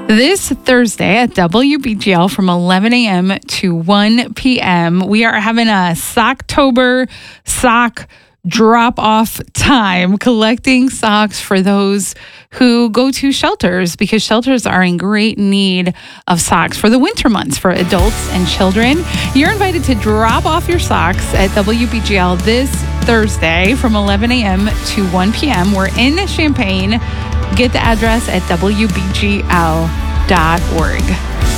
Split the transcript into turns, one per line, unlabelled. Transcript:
This Thursday at WBGL from 11 a.m. to 1 p.m., we are having a Socktober sock drop-off time, collecting socks for those who go to shelters, because shelters are in great need of socks for the winter months for adults and children. You're invited to drop off your socks at WBGL this Thursday from 11 a.m. to 1 p.m. We're in Champaign. Get the address at WBGL.org.